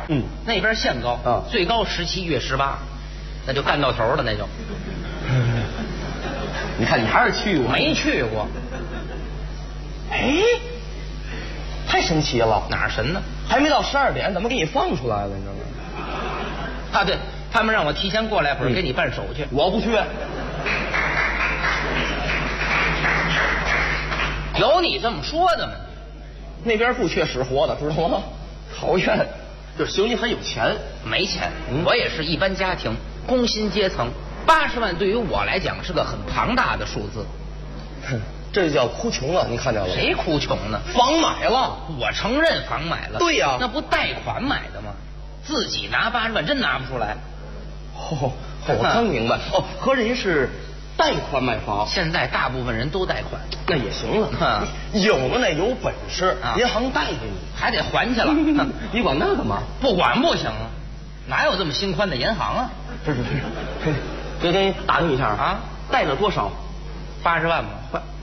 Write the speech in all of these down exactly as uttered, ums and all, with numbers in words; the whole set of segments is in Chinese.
嗯， 那边限高， 啊， 最高十七月十八，那就干到头了，那就。 你看你还是去过？ 没去过。 哎，太神奇了！ 哪儿神呢？ 还没到十二点，怎么给你放出来了？你知道吗？ 啊，对，他们让我提前过来会儿给你办手续。 我不去。 有你这么说的吗？ 那边不缺使活的，知道吗？讨厌，就行，你很有钱。 没钱， 嗯、 我也是一般家庭，工薪阶层。八十万对于我来讲是个很庞大的数字。 哼，这就叫哭穷了，你看见了？ 谁哭穷呢？ 房买了， 我承认房买了。 对呀、啊， 那不贷款买的吗？自己拿八十万真拿不出来。 哦，我刚明白。哦，合着您是贷款买房？ 现在大部分人都贷款， 那也行了。 啊、 有的那有本事，啊、银行贷给你， 还得还去了。 你管那干嘛？ 不管不行啊，哪有这么心宽的银行啊？ 是是是。给给你打听一下啊， 贷了多少？ 八十万吗？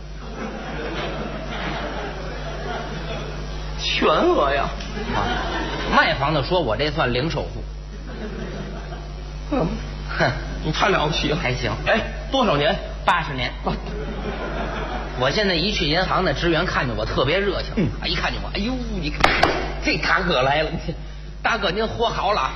全额呀！ 啊，卖房的说我这算零首付。 嗯，哼，你太了不起了。 还行。 哎，多少年？ 八十年。啊、我现在一去银行，那职员看见我特别热情，嗯、一看见我，哎呦，你看这大哥来了，大哥您活好了。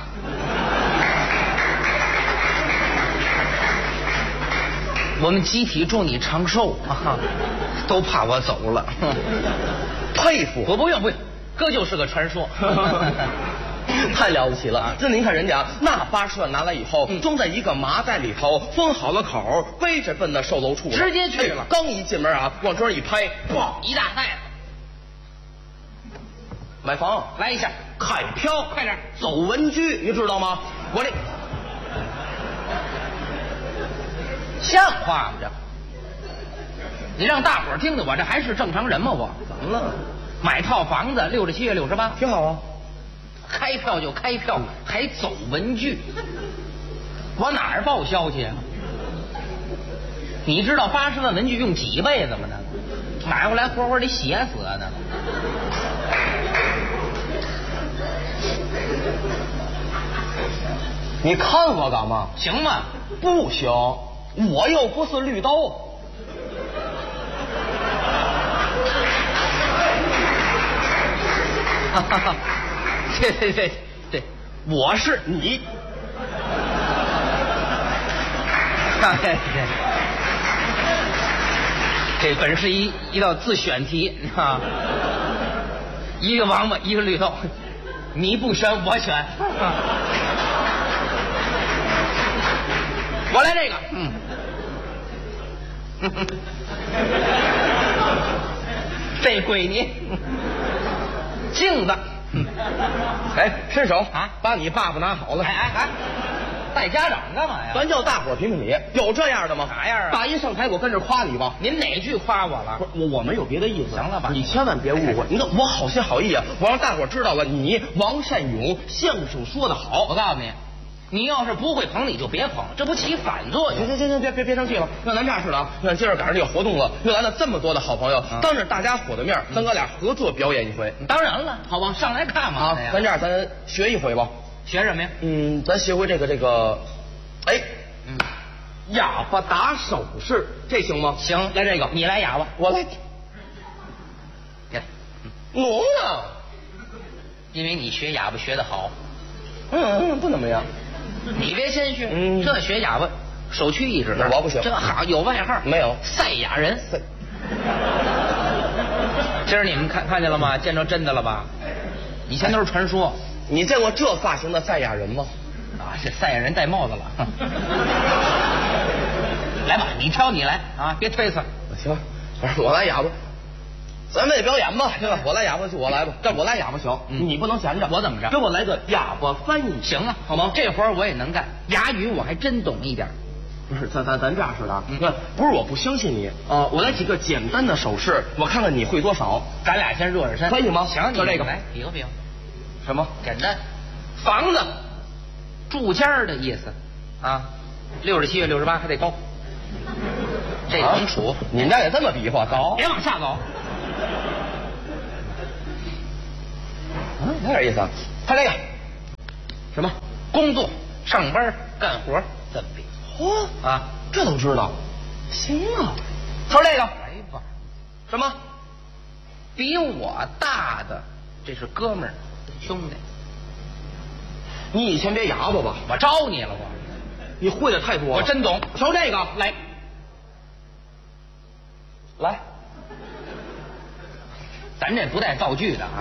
我们集体祝你长寿啊！都怕我走了， 佩服。 我不用不用，哥就是个传说。 太了不起了！这您看人家那八十万拿来以后，嗯、装在一个麻袋里头，封好了口，背着奔那售楼处直接去了。 哎、刚一进门啊，往桌上一拍，哇， 一大袋子。 买房来一下， 开票， 快点走文具，你知道吗？我这。 像话吗？这，你让大伙儿听的，我这还是正常人吗？我怎么了？ 买套房子，六十七月六十八， 挺好啊。 开票就开票，还走文具，我哪儿报销去啊？你知道八十万文具用几辈子吗？那买回来活活得写死啊！那你看我干嘛？ 行吗？ 不行。我又不是绿豆， 哈哈哈！对对对对，我是你。 对对，这本是一一道自选题啊，一个王八，一个绿豆，你不选我选。啊、我来这个，嗯。这归你，镜子。 哎，伸手啊， 把你爸爸拿好了。 哎哎哎，带家长干嘛呀？ 咱叫大伙儿评评理，有这样的吗？ 啥样啊？ 大一上台，我跟着夸你吧。 您哪句夸我了？ 我我没有别的意思。 行了吧？ 你千万别误会。你看我好心好意啊，我让大伙儿知道了，你王善勇相声说得好。 我告诉你。你要是不会捧，你就别捧，这不起反作用。 行行行行，别别别生气了。像咱这样似的啊，看今儿赶上这个活动了，又来了这么多的好朋友，嗯、当着大家伙的面，咱哥俩合作表演一回。 当然了，好吧，上来看嘛。 啊，咱这样，咱学一回吧。 学什么呀？ 嗯，咱学回这个这个，哎， 嗯， 哑巴打手势，这行吗？ 行，来这个，你来哑巴， 我来。 来， 侬呢？ 因为你学哑巴学得好。 嗯嗯，不怎么样。 你别谦虚， 嗯， 这学哑巴首屈一指， 我不行。 这好有外号没有？ 赛亚人。 赛。 今儿你们看看见了吗？见着真的了吧？以前都是传说。 你见过这发型的赛亚人吗？ 啊，这赛亚人戴帽子了。来吧，你挑你来啊，别推搡。 行，我来哑巴。咱们也表演吧，对吧？我来哑巴就我来吧，但我来哑巴行，嗯、你不能闲着。 我怎么着？ 给我来个哑巴翻译。 行啊， 好吗？ 这活儿我也能干，哑语我还真懂一点。 不是，咱咱咱这样似的啊，你看，不是我不相信你啊、呃，我来几个简单的手势，我看看你会多少。 咱俩先热热身， 可以吗？ 行， 就这个来比划比划。 什么？ 简单，房子住家的意思啊。六十七月六十八还得高，这能数、啊？ 你们家也这么比划高？ 别往下走。 嗯，有点意思啊。看这个， 什么？ 工作、上班、干活怎么比？ 嚯啊， 这都知道。行啊， 说这个来吧。 什么？ 比我大的，这是哥们儿兄弟。 你以前别哑巴吧？ 我招你了，我你会的太多了。 我真懂。 瞧这个， 来来， 咱这不带造句的啊。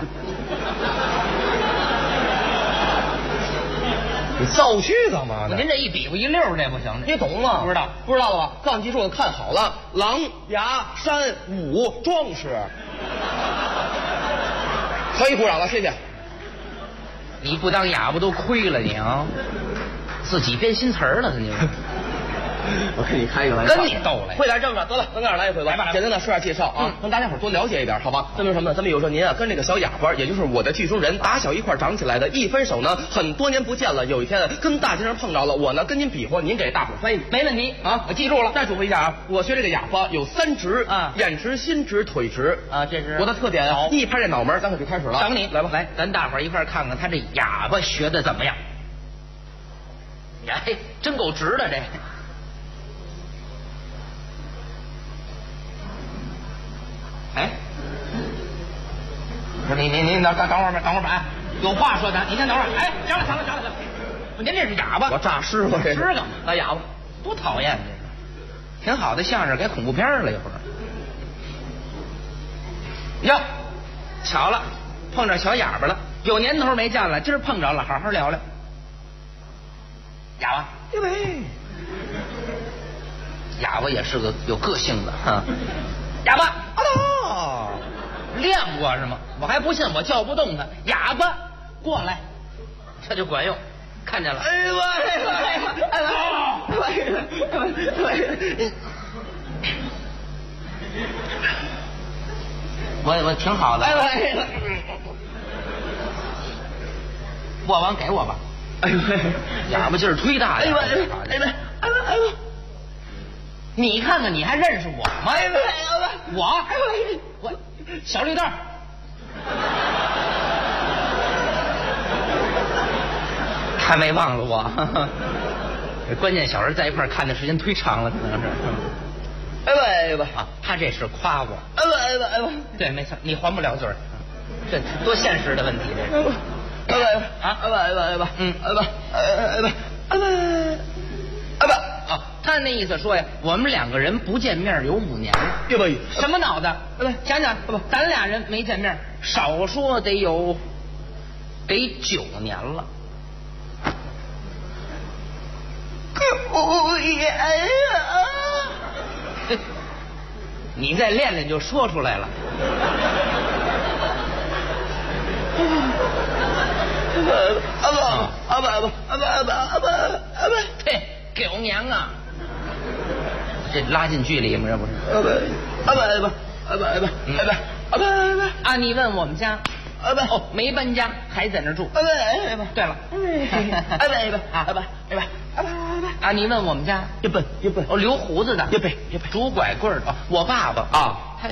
你造句干嘛呢？ 您这一比划一溜儿，这不行。 你懂吗？ 不知道， 不知道了吧？告诉你记住了，看好了，狼牙山五壮士。可以鼓掌了，谢谢。 你不当哑巴都亏了你啊！自己编新词儿了，你。 我跟你开一个玩笑， 跟你斗来， 会来这么着，得了，咱这儿来一回吧。 来吧， 简单的说下介绍啊，让大家伙多了解一点，好吧？这么什么呢？咱们有说您啊，跟这个小哑巴，也就是我的剧中人，打小一块长起来的，一分手呢，很多年不见了。有一天跟大街上碰着了，我呢跟您比划，您给大伙翻译， 没问题啊， 我记住了。 再嘱咐一下啊，我学这个哑巴有三直啊， 眼直、心直、腿直啊，这是我的特点。一拍这脑门，刚才就开始了。 等你来吧， 来，咱大伙儿一块儿看看他这哑巴学的怎么样。呀嘿，真够直的这。哎，不是你你你等等等会儿吧，等会儿吧，啊，有话说咱，你先等会儿。哎，行了行了行了行了，您这是哑巴， 我诈尸吧？这是干嘛？ 来哑巴， 多讨厌这个，挺好的相声改恐怖片了一会儿。哟，巧了，碰着小哑巴了，有年头没见了，今儿碰着了，好好聊聊。哑巴， 对呗， 哑巴也是个有个性的哈。哑巴， 啊， 练过是吗？我还不信我叫不动他。哑巴，过来，这就管用。看见了。 哎呀妈呀！哎呀妈呀！哎呀妈呀！ 我我挺好的。 哎呀！ 握完给我吧。 哎呦， 哑巴劲儿忒大了。 哎呀！哎呀！哎呀！哎呀！ 你看看，你还认识我吗？ 哎呀！ 我我小绿豆。还没忘了我。关键小人在一块看的时间忒长了，可能是。 哎吧哎吧啊，他这是夸我。 哎吧哎吧哎吧， 对，没错，你还不了嘴儿，这多现实的问题这是。 哎吧啊哎吧哎吧哎吧，嗯哎吧哎哎吧哎吧哎吧啊，他那意思说呀，我们两个人不见面有五年了。 对吧？ 什么脑子？想想，咱俩人没见面，少说得有得九年了。 九年啊！ 你再练练就说出来了。 阿爸阿爸阿爸阿爸阿爸阿爸阿爸， 嘿，九年啊！这拉近距离吗？这不是？ 阿爸阿爸阿爸阿爸阿爸阿爸阿爸阿爸啊！你问我们家。 阿爸哦，没搬家，还在那住。 阿爸阿爸， 对了， 阿爸阿爸阿爸阿爸阿爸啊！你问我们家， 一本一本哦，留胡子的， 一本一本， 拄拐棍的，我爸爸啊， 他。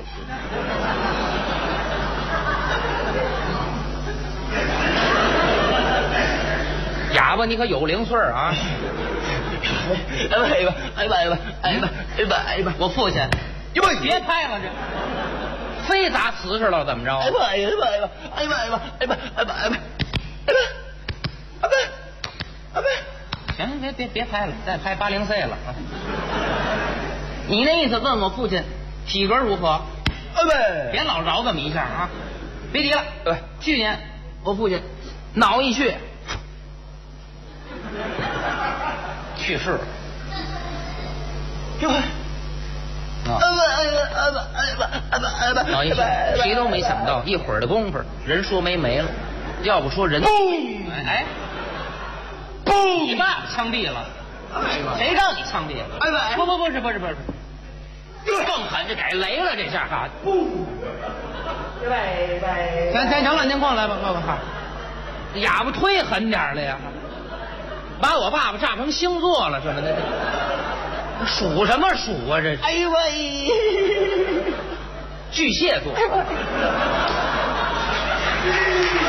哑巴，你可有零碎啊！ 哎吧哎吧哎吧哎吧哎吧哎吧哎吧， 我父亲， 哟， 别拍了这，非砸瓷实了怎么着？ 哎吧哎吧哎吧哎吧哎吧哎吧哎吧哎吧哎吧哎吧哎吧， 行，别别别拍了，再拍八零 C 了啊！你那意思问我父亲体格如何？ 哎呗， 别老饶这么一下啊！别提了， 对， 去年我父亲脑溢血。去世了， 就啊， 脑溢血，谁都没想到，一会儿的功夫，人说没没了，要不说人，哎，嘣，你爸爸枪毙了，谁让你枪毙了？ 哎不不不是不是不是，更狠，这改雷了这下哈，咱咱行了，您过来吧，过吧，哑巴忒狠点了呀。把我爸爸炸成星座了，什么的，属什么属啊？这是哎呦喂， 巨蟹座。